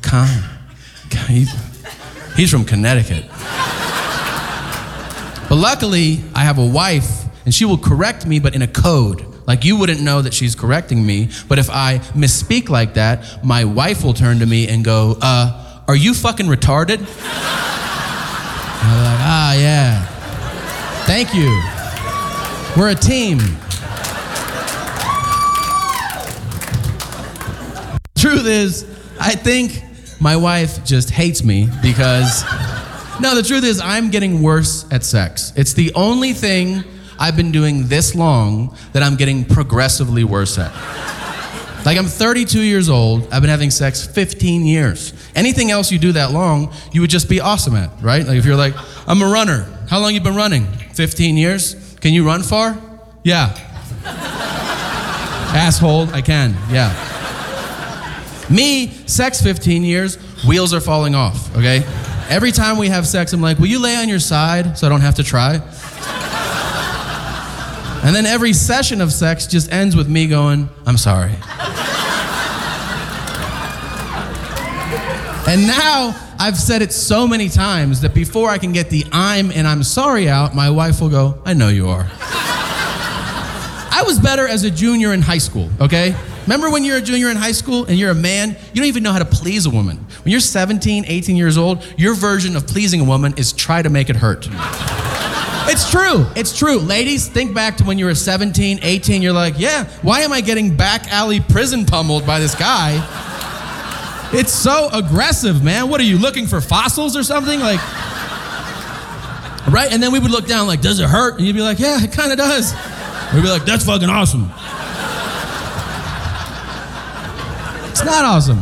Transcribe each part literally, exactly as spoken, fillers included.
kind. He's, he's from Connecticut. But luckily, I have a wife, and she will correct me, but in a code. Like, you wouldn't know that she's correcting me, but if I misspeak like that, my wife will turn to me and go, uh, are you fucking retarded? And I'm like, ah, yeah. Thank you. We're a team. Truth is, I think my wife just hates me because, no, the truth is I'm getting worse at sex. It's the only thing I've been doing this long that I'm getting progressively worse at. Like, I'm thirty-two years old, I've been having sex fifteen years. Anything else you do that long, you would just be awesome at, right? Like if you're like, I'm a runner. How long you been running? fifteen years? Can you run far? Yeah. Asshole, I can, yeah. Me, sex fifteen years, wheels are falling off, okay? Every time we have sex, I'm like, will you lay on your side so I don't have to try? And then every session of sex just ends with me going, I'm sorry. And now I've said it so many times that before I can get the I'm and I'm sorry out, my wife will go, I know you are. I was better as a junior in high school, okay? Remember when you're a junior in high school and you're a man, you don't even know how to please a woman. When you're seventeen, eighteen years old, your version of pleasing a woman is try to make it hurt. It's true, it's true. Ladies, think back to when you were seventeen, eighteen, you're like, yeah, why am I getting back alley prison pummeled by this guy? It's so aggressive, man. What are you, looking for fossils or something? Like, right? And then we would look down like, does it hurt? And you'd be like, yeah, it kind of does. We'd be like, that's fucking awesome. It's not awesome.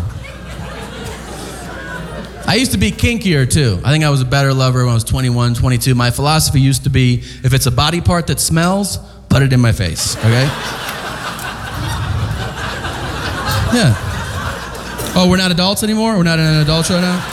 I used to be kinkier too. I think I was a better lover when I was twenty-one, twenty-two. My philosophy used to be, if it's a body part that smells, put it in my face, okay? Yeah. Oh, we're not adults anymore? We're not in an adult show now?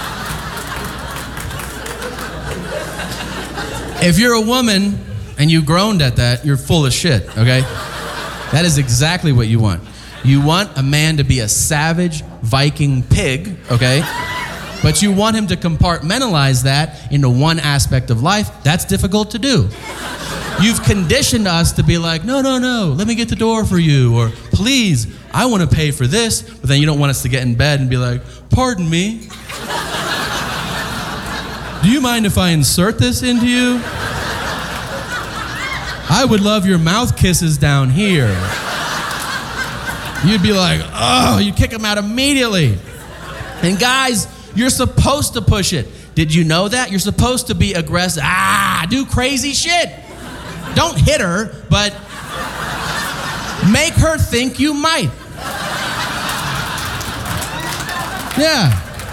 If you're a woman and you groaned at that, you're full of shit, okay? That is exactly what you want. You want a man to be a savage Viking pig, okay? But you want him to compartmentalize that into one aspect of life. That's difficult to do. You've conditioned us to be like, no, no, no, let me get the door for you, or please, I want to pay for this, but then you don't want us to get in bed and be like, pardon me, do you mind if I insert this into you? I would love your mouth kisses down here. You'd be like, oh, you'd kick him out immediately. And guys, you're supposed to push it. Did you know that? You're supposed to be aggressive. Ah, do crazy shit. Don't hit her, but make her think you might. Yeah.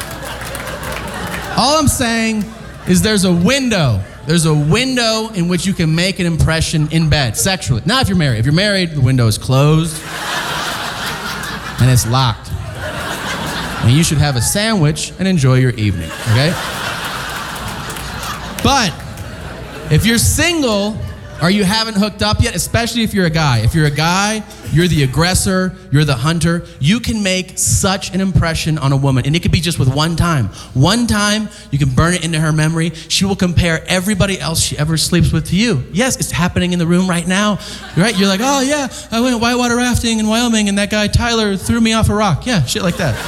All I'm saying is there's a window. There's a window in which you can make an impression in bed, sexually. Not if you're married. If you're married, the window is closed and it's locked. And you should have a sandwich and enjoy your evening, okay? But if you're single or you haven't hooked up yet, especially if you're a guy, if you're a guy, you're the aggressor, you're the hunter, you can make such an impression on a woman. And it could be just with one time. One time, you can burn it into her memory. She will compare everybody else she ever sleeps with to you. Yes, it's happening in the room right now, right? You're like, oh yeah, I went whitewater rafting in Wyoming and that guy Tyler threw me off a rock. Yeah, shit like that.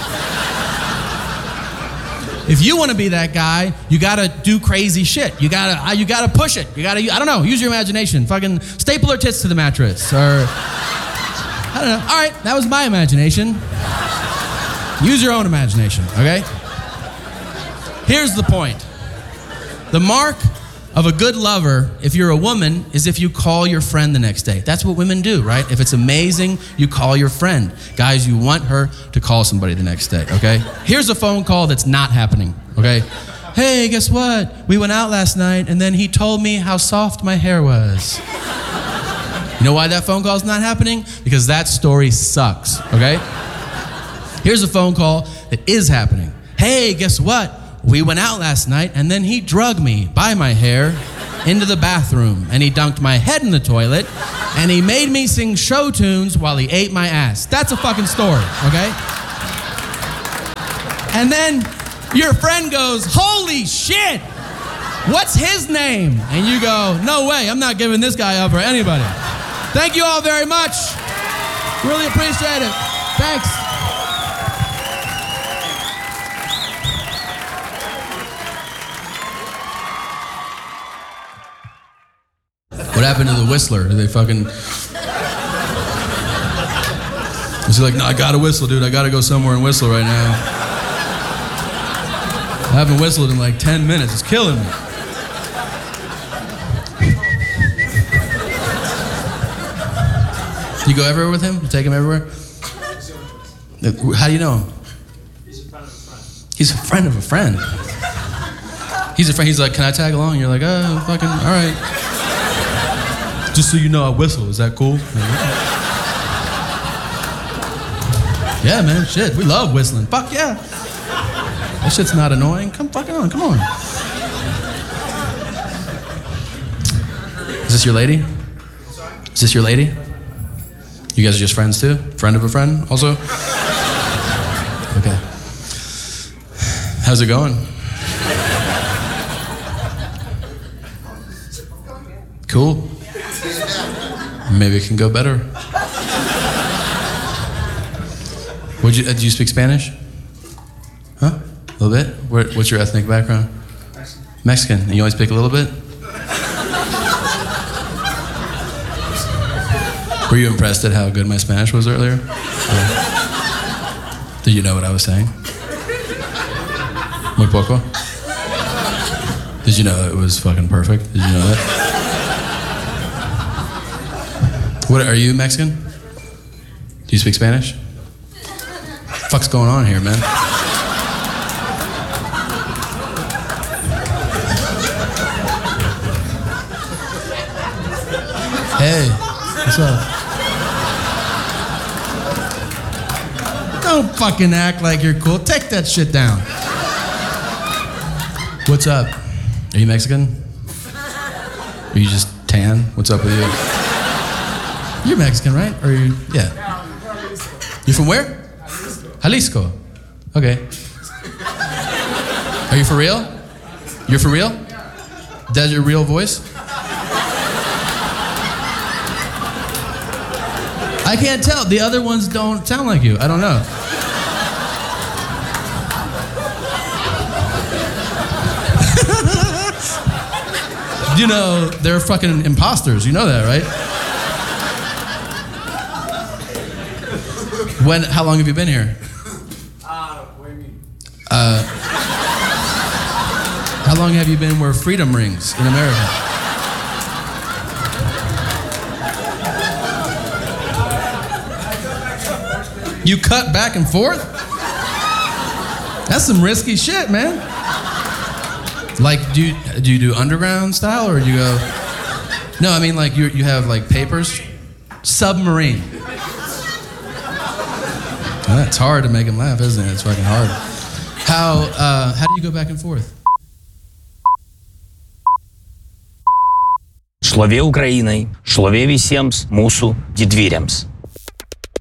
If you want to be that guy, you gotta do crazy shit. You gotta, you gotta push it. You gotta, I don't know, use your imagination. Fucking staple her tits to the mattress, or I don't know. All right, that was my imagination. Use your own imagination, okay? Here's the point. The mark of a good lover, if you're a woman, is if you call your friend the next day. That's what women do, right? If it's amazing, you call your friend. Guys, you want her to call somebody the next day, okay? Here's a phone call that's not happening, okay? Hey, guess what? We went out last night and then he told me how soft my hair was. You know why that phone call is not happening? Because that story sucks, okay? Here's a phone call that is happening. Hey, guess what? We went out last night and then he drugged me by my hair into the bathroom and he dunked my head in the toilet and he made me sing show tunes while he ate my ass. That's a fucking story, okay? And then your friend goes, holy shit, what's his name? And you go, no way, I'm not giving this guy up for anybody. Thank you all very much. Really appreciate it. Thanks. What happened to the Whistler? Did they fucking... Is he like, no, I gotta whistle, dude. I gotta go somewhere and whistle right now. I haven't whistled in like ten minutes. It's killing me. You go everywhere with him? You take him everywhere? How do you know him? He's a friend of a friend. He's a friend of a friend. He's a friend. He's like, can I tag along? You're like, oh, fucking, all right. Just so you know I whistle. Is that cool? Yeah, man, shit. We love whistling. Fuck yeah. That shit's not annoying. Come fucking on, come on. Is this your lady? Is this your lady? You guys are just friends too? Friend of a friend also? Okay. How's it going? Cool. Maybe it can go better. Would you, uh, do you speak Spanish? Huh? A little bit? Where, what's your ethnic background? Mexican. And you only speak a little bit? Were you impressed at how good my Spanish was earlier? Yeah. Did you know what I was saying? Muy poco? Did you know it was fucking perfect? Did you know that? What, are you Mexican? Do you speak Spanish? What the fuck's going on here, man? Hey, what's up? Don't fucking act like you're cool. Take that shit down. What's up? Are you Mexican? Are you just tan? What's up with you? You're Mexican, right? Or you, yeah. You're from where? Jalisco. Okay. Are you for real? You're for real? That's your real voice? I can't tell. The other ones don't sound like you. I don't know. You know, they're fucking imposters. You know that, right? When? How long have you been here? Uh, what do you mean? Uh, how long have you been where freedom rings in America? You cut back and forth? That's some risky shit, man. Like, do you, do you do underground style, or do you go... No, I mean, like, you you have, like, papers? Submarine. Well, that's hard to make him laugh, isn't it? It's fucking hard. How, uh, how do you go back and forth? Šlovė Ukrainai, šlovė visiems mūsų didvyriams.